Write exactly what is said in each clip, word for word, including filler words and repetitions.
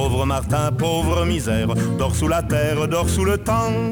Pauvre Martin, pauvre misère, dors sous la terre, dors sous le temps.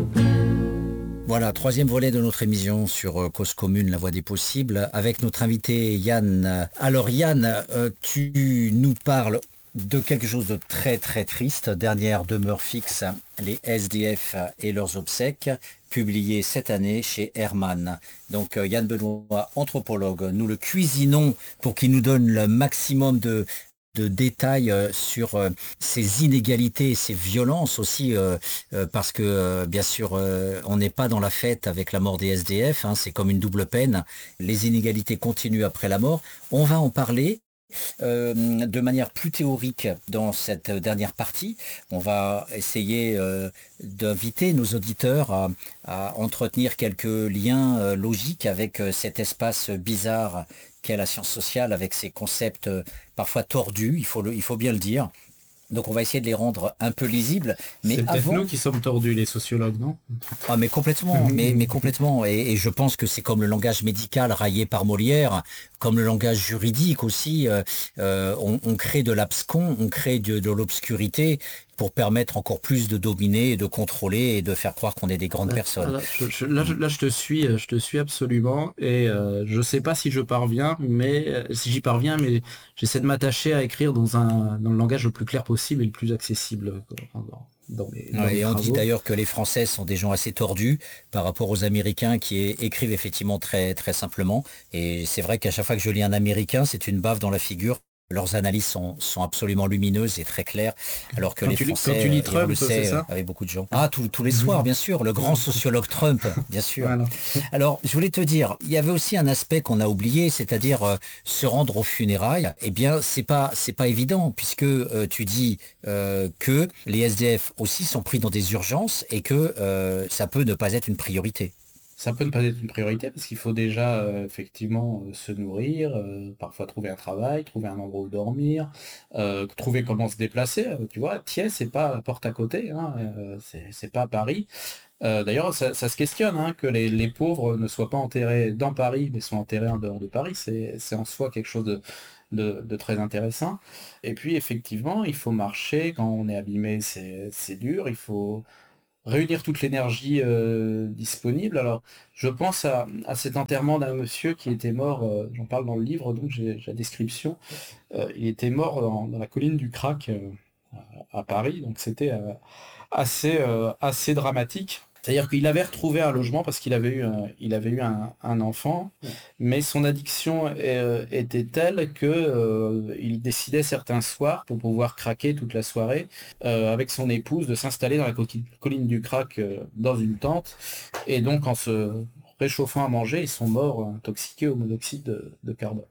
Voilà, troisième volet de notre émission sur Cause Commune, la voie des possibles, avec notre invité Yann. Alors Yann, euh, tu nous parles de quelque chose de très très triste, dernière demeure fixe, les S D F et leurs obsèques, publié cette année chez Hermann. Donc euh, Yann Benoît, anthropologue, nous le cuisinons pour qu'il nous donne le maximum de de détails euh, sur euh, ces inégalités et ces violences aussi, euh, euh, parce que euh, bien sûr euh, on n'est pas dans la fête avec la mort des S D F, hein, c'est comme une double peine, les inégalités continuent après la mort. On va en parler euh, de manière plus théorique dans cette dernière partie. On va essayer euh, d'inviter nos auditeurs à, à entretenir quelques liens euh, logiques avec euh, cet espace bizarre qu'est la science sociale, avec ses concepts euh, parfois tordus, il faut, le, il faut bien le dire. Donc on va essayer de les rendre un peu lisibles. Mais c'est peut-être avant... nous qui sommes tordus, les sociologues, non? Ah mais complètement, mais, mais complètement. Et, et je pense que c'est comme le langage médical raillé par Molière, comme le langage juridique aussi. Euh, euh, on, on crée de l'abscon, on crée de, de l'obscurité pour permettre encore plus de dominer, de contrôler et de faire croire qu'on est des grandes là, personnes. Là je, je, là, je, là, je te suis, je te suis absolument. Et euh, je sais pas si je parviens, mais euh, si j'y parviens, mais j'essaie de m'attacher à écrire dans un dans le langage le plus clair possible et le plus accessible. Quoi, dans mes, dans ouais, mes et on travaux. dit d'ailleurs que les Français sont des gens assez tordus par rapport aux Américains qui écrivent effectivement très très simplement. Et c'est vrai qu'à chaque fois que je lis un Américain, c'est une baffe dans la figure. Leurs analyses sont, sont absolument lumineuses et très claires, alors que quand les tu, Français, quand tu lis et Trump, on le sait, ça avec beaucoup de gens. Ah, tous, tous les soirs, bien sûr, le grand sociologue Trump, bien sûr. Voilà. Alors, je voulais te dire, il y avait aussi un aspect qu'on a oublié, c'est-à-dire euh, se rendre aux funérailles. Eh bien, c'est pas, c'est pas évident, puisque euh, tu dis euh, que les S D F aussi sont pris dans des urgences et que euh, ça peut ne pas être une priorité. Ça peut ne pas être une priorité parce qu'il faut déjà euh, effectivement euh, se nourrir, euh, parfois trouver un travail, trouver un endroit où dormir, euh, trouver comment se déplacer. Euh, tu vois, Thiers, c'est pas à la porte à côté, hein, euh, c'est, c'est pas à Paris. Euh, d'ailleurs, ça, ça se questionne, hein, que les, les pauvres ne soient pas enterrés dans Paris, mais soient enterrés en dehors de Paris. C'est, c'est en soi quelque chose de, de, de très intéressant. Et puis, effectivement, il faut marcher quand on est abîmé, c'est, c'est dur. Il faut réunir toute l'énergie euh, disponible. Alors, je pense à, à cet enterrement d'un monsieur qui était mort, euh, j'en parle dans le livre, donc j'ai, j'ai la description. Euh, il était mort dans, dans la colline du Crac euh, à, à Paris, donc c'était euh, assez, euh, assez dramatique. C'est-à-dire qu'il avait retrouvé un logement parce qu'il avait eu un, il avait eu un, un enfant, mais son addiction euh, était telle que euh, il décidait certains soirs, pour pouvoir craquer toute la soirée, euh, avec son épouse, de s'installer dans la coquille- colline du Crac euh, dans une tente. Et donc en se réchauffant à manger, ils sont morts intoxiqués au monoxyde de, de carbone.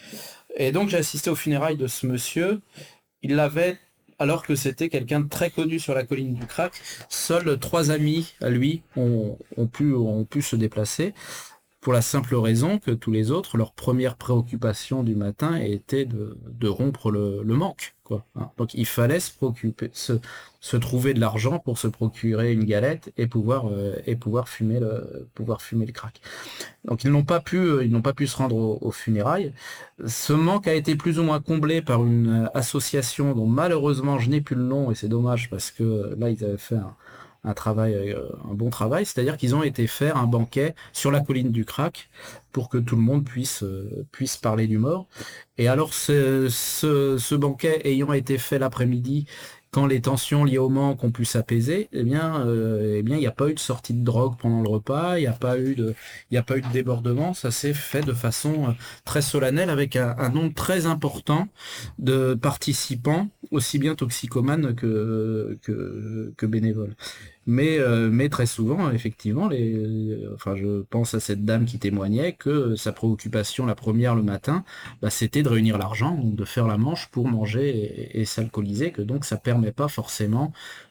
Et donc j'ai assisté aux funérailles de ce monsieur. Il l'avait, alors que c'était quelqu'un de très connu sur la colline du Crac. Seuls trois amis à lui ont, ont, pu, ont pu se déplacer, pour la simple raison que tous les autres, leur première préoccupation du matin était de, de rompre le, le manque, quoi, hein. Donc il fallait se préoccuper, se, se trouver de l'argent pour se procurer une galette et pouvoir, euh, et pouvoir fumer le, pouvoir fumer le crack. Donc ils n'ont pas pu, ils n'ont pas pu se rendre aux, aux funérailles. Ce manque a été plus ou moins comblé par une association dont malheureusement je n'ai plus le nom, et c'est dommage parce que là ils avaient fait un, un travail, euh, un bon travail, c'est-à-dire qu'ils ont été faire un banquet sur la colline du Crac pour que tout le monde puisse, euh, puisse parler du mort. Et alors ce, ce, ce banquet ayant été fait l'après-midi, quand les tensions liées au manque ont pu s'apaiser, eh bien, euh, eh bien, il n'y a pas eu de sortie de drogue pendant le repas, il n'y a pas eu de, il n'y a pas eu de débordement. Ça s'est fait de façon euh, très solennelle avec un, un nombre très important de participants, aussi bien toxicomanes que, que, que bénévoles. Mais, euh, mais très souvent, effectivement, les, les- enfin, je pense à cette dame qui témoignait que sa préoccupation, la première le matin, bah, c'était de réunir l'argent, donc de faire la manche pour manger et, et s'alcooliser, que donc ça permet pas forcément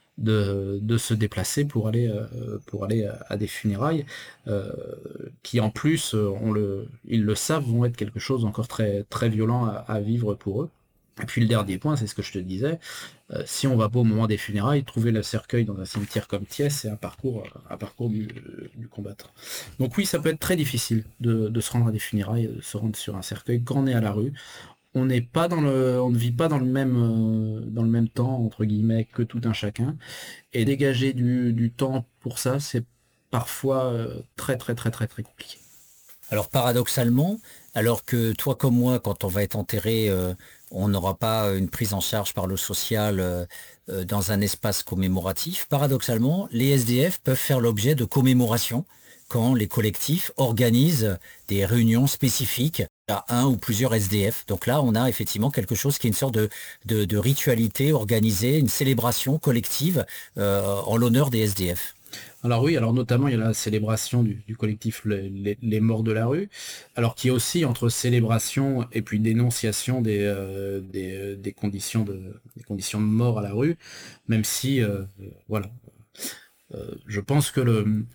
de, de se déplacer pour aller, euh, pour aller à, à des funérailles, euh, qui en plus, euh, on le, ils le savent, vont être quelque chose d'encore très, très violent à, à vivre pour eux. Et puis le dernier point, c'est ce que je te disais, euh, si on va pas au moment des funérailles, trouver le cercueil dans un cimetière comme Thiès, c'est un parcours, un parcours du, du combattant. Donc oui, ça peut être très difficile de, de se rendre à des funérailles, de se rendre sur un cercueil quand on est à la rue. on n'est pas dans le, on ne vit pas dans le même, euh, dans le même temps, entre guillemets, que tout un chacun. Et dégager du, du temps pour ça, c'est parfois euh, très, très, très, très, très compliqué. Alors paradoxalement, alors que toi comme moi, quand on va être enterré, euh, on n'aura pas une prise en charge par le social euh, euh, dans un espace commémoratif, paradoxalement, les S D F peuvent faire l'objet de commémorations quand les collectifs organisent des réunions spécifiques à un ou plusieurs S D F. Donc là, on a effectivement quelque chose qui est une sorte de, de, de ritualité organisée, une célébration collective euh, en l'honneur des S D F. Alors oui, alors notamment il y a la célébration du, du collectif les, les- les Morts de la rue, alors qui est aussi entre célébration et puis dénonciation des, euh, des, euh, des conditions de, des conditions de mort à la rue, même si euh, voilà, Euh, je pense que le,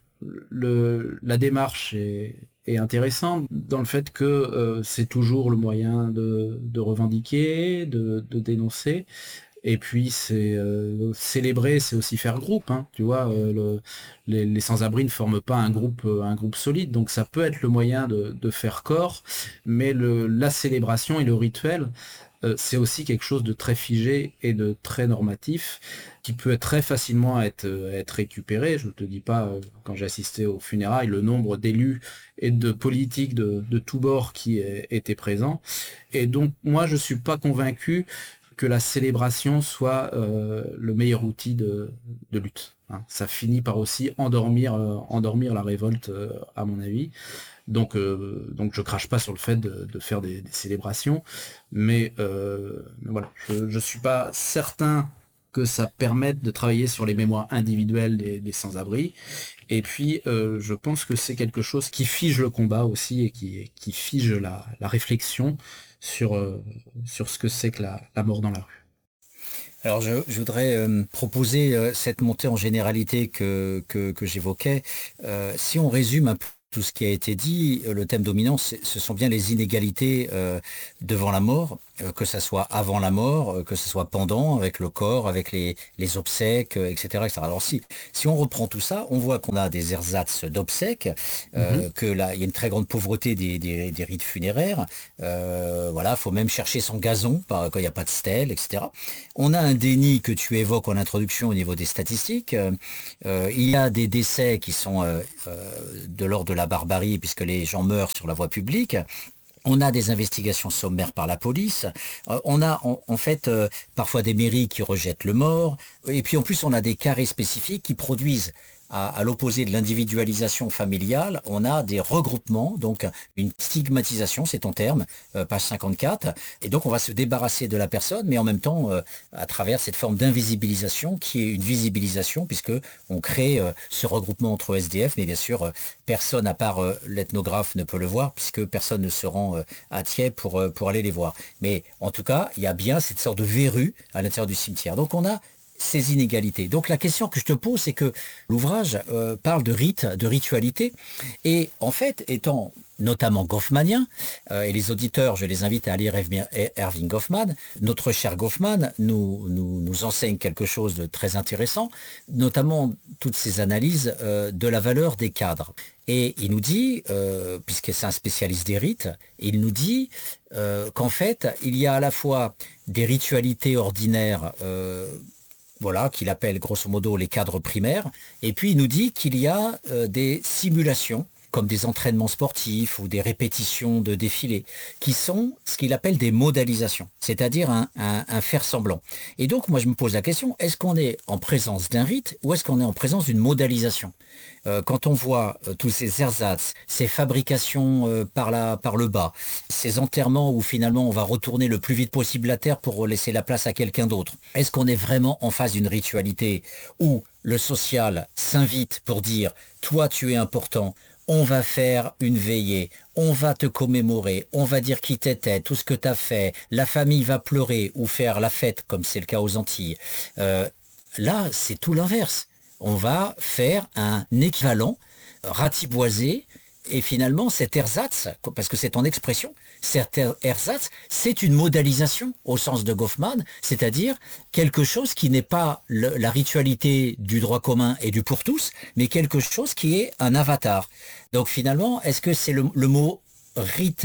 le, la démarche est, est intéressante dans le fait que euh, c'est toujours le moyen de, de revendiquer, de, de dénoncer. Et puis c'est euh, célébrer, c'est aussi faire groupe, hein, tu vois. Euh, le- les, les sans-abri ne forment pas un groupe, euh, un groupe solide, donc ça peut être le moyen de, de faire corps, mais le, la célébration et le rituel, euh, c'est aussi quelque chose de très figé et de très normatif, qui peut être très facilement être, euh, être récupéré. Je ne te dis pas, euh, quand j'ai assisté aux funérailles, le nombre d'élus et de politiques de, de tous bords qui euh, étaient présents. Et donc moi je suis pas convaincu que la célébration soit euh, le meilleur outil de, de lutte, hein. Ça finit par aussi endormir, euh, endormir la révolte, euh, à mon avis. Donc, euh, donc je crache pas sur le fait de, de faire des, des célébrations, mais, euh, mais voilà, je, je suis pas certain que ça permette de travailler sur les mémoires individuelles des, des sans-abri. Et puis, euh, je pense que c'est quelque chose qui fige le combat aussi et qui, qui fige la, la réflexion sur, euh, sur ce que c'est que la, la mort dans la rue. Alors je, je voudrais euh, proposer euh, cette montée en généralité que, que, que j'évoquais. Euh, si on résume un peu tout ce qui a été dit, euh, le thème dominant, c'est- ce sont bien les inégalités euh, devant la mort, euh, que ça soit avant la mort, euh, que ce soit pendant, avec le corps, avec les, les obsèques, euh, et cetera, et cetera. Alors si, si on reprend tout ça, on voit qu'on a des ersatz d'obsèques, Mhm. euh, que là, il y a une très grande pauvreté des, des, des rites funéraires. Euh, voilà, faut même chercher son gazon par- quand il n'y a pas de stèle, et cetera. On a un déni que tu évoques en introduction au niveau des statistiques. Euh, euh, il y a des décès qui sont euh, euh, de l'ordre de la barbarie puisque les gens meurent sur la voie publique. On a des investigations sommaires par la police. Euh, on a en, en fait euh, parfois des mairies qui rejettent le mort. Et puis en plus, on a des carrés spécifiques qui produisent, à, à l'opposé de l'individualisation familiale, on a des regroupements, donc une stigmatisation, c'est ton terme, euh, page cinquante-quatre. Et donc on va se débarrasser de la personne, mais en même temps, euh, à travers cette forme d'invisibilisation qui est une visibilisation, puisque on crée euh, ce regroupement entre S D F, mais bien sûr, euh, personne à part euh, l'ethnographe ne peut le voir, puisque personne ne se rend euh, à Thiers pour, euh, pour aller les voir. Mais en tout cas, il y a bien cette sorte de verrue à l'intérieur du cimetière. Donc on a ces inégalités. Donc la question que je te pose, c'est que l'ouvrage euh, parle de rite, de ritualité, et en fait, étant notamment goffmanien, euh, et les auditeurs, je les invite à lire Erving Goffman, notre cher Goffman nous, nous, nous enseigne quelque chose de très intéressant, notamment toutes ces analyses euh, de la valeur des cadres. Et il nous dit, euh, puisque c'est un spécialiste des rites, il nous dit euh, qu'en fait, il y a à la fois des ritualités ordinaires, euh, voilà, qu'il appelle grosso modo les cadres primaires. Et puis il nous dit qu'il y a euh, des simulations, comme des entraînements sportifs ou des répétitions de défilés, qui sont ce qu'il appelle des modalisations, c'est-à-dire un, un, un faire semblant. Et donc moi je me pose la question, est-ce qu'on est en présence d'un rite ou est-ce qu'on est en présence d'une modalisation ? Euh, quand on voit euh, tous ces ersatz, ces fabrications euh, par, la, par le bas, ces enterrements où finalement on va retourner le plus vite possible la terre pour laisser la place à quelqu'un d'autre, est-ce qu'on est vraiment en face d'une ritualité où le social s'invite pour dire « toi tu es important », on va faire une veillée, on va te commémorer, on va dire qui t'étais, tout ce que tu as fait, la famille va pleurer ou faire la fête, comme c'est le cas aux Antilles. Euh, là, c'est tout l'inverse. On va faire un équivalent ratiboisé, et finalement, cet ersatz, parce que c'est en expression, cet ersatz, c'est une modalisation au sens de Goffman, c'est-à-dire quelque chose qui n'est pas le, la ritualité du droit commun et du pour tous, mais quelque chose qui est un avatar. Donc finalement, est-ce que c'est le, le mot rite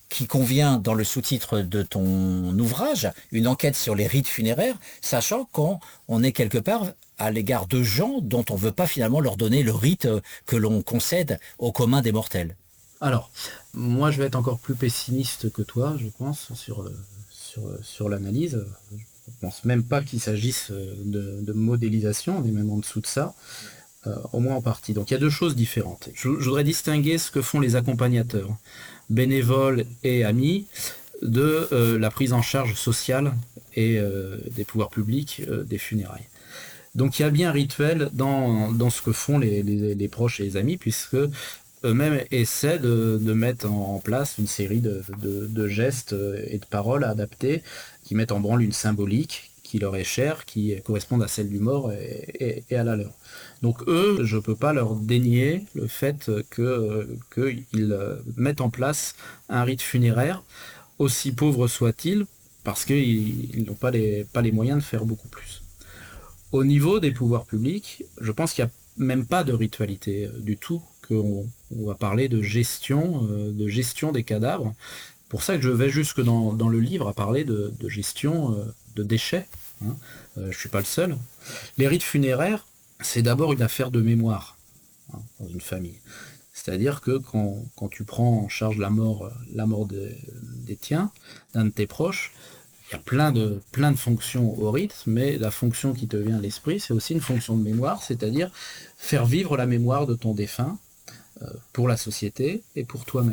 qui convient dans le sous-titre de ton ouvrage, une enquête sur les rites funéraires, sachant qu'on on est quelque part à l'égard de gens dont on ne veut pas finalement leur donner le rite que l'on concède au commun des mortels. Alors, moi je vais être encore plus pessimiste que toi, je pense, sur, euh, sur, euh, sur l'analyse. Je pense même pas qu'il s'agisse de, de modélisation, on est même en dessous de ça, euh, au moins en partie. Donc il y a deux choses différentes. Je, je voudrais distinguer ce que font les accompagnateurs, bénévoles et amis, de euh, la prise en charge sociale et euh, des pouvoirs publics euh, des funérailles. Donc il y a bien un rituel dans, dans ce que font les, les, les proches et les amis, puisque eux-mêmes essaient de, de mettre en place une série de, de, de gestes et de paroles adaptées qui mettent en branle une symbolique qui leur est chère, qui correspond à celle du mort et, et, et à la leur. Donc eux, je ne peux pas leur dénier le fait que, qu'ils mettent en place un rite funéraire, aussi pauvre soit-il, parce qu'ils, ils n'ont pas les, pas les moyens de faire beaucoup plus. Au niveau des pouvoirs publics, je pense qu'il n'y a même pas de ritualité du tout, qu'on on va parler de gestion, euh, de gestion des cadavres. C'est pour ça que je vais jusque dans, dans le livre à parler de, de gestion euh, de déchets. Hein. Euh, je ne suis pas le seul. Les rites funéraires, c'est d'abord une affaire de mémoire, hein, dans une famille. C'est-à-dire que quand, quand tu prends en charge la mort, la mort de, des tiens, d'un de tes proches, il y a plein de, plein de fonctions au rite, mais la fonction qui te vient à l'esprit, c'est aussi une fonction de mémoire, c'est-à-dire faire vivre la mémoire de ton défunt euh, pour la société et pour toi-même.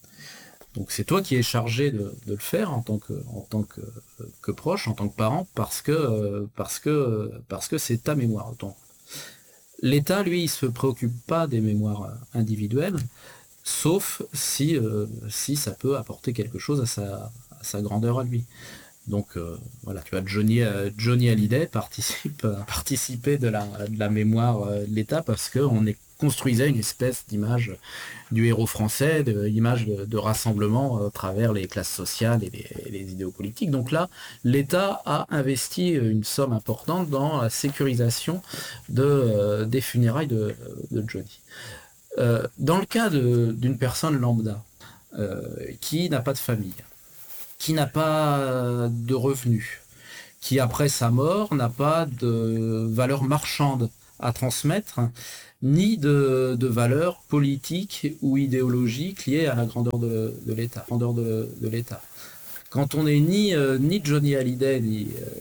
Donc c'est toi qui es chargé de, de le faire en tant que, en tant que, que proche, en tant que parent, parce que, euh, parce que, parce que c'est ta mémoire. Donc, l'État, lui, il ne se préoccupe pas des mémoires individuelles, sauf si, euh, si ça peut apporter quelque chose à sa, à sa grandeur à lui. Donc euh, voilà, tu vois, Johnny, euh, Johnny Hallyday participe, euh, participait de la, de la mémoire euh, de l'État parce qu'on construisait une espèce d'image du héros français, d'image de, de rassemblement à travers les classes sociales et les, et les idéaux politiques. Donc là, l'État a investi une somme importante dans la sécurisation de, euh, des funérailles de, de Johnny. Euh, dans le cas de, d'une personne lambda euh, qui n'a pas de famille, qui n'a pas de revenus, qui après sa mort n'a pas de valeur marchande à transmettre, ni de, de valeur politique ou idéologique liée à la grandeur de, de l'État. Grandeur de, de l'État. Quand on n'est ni, euh, ni Johnny Hallyday, ni, euh,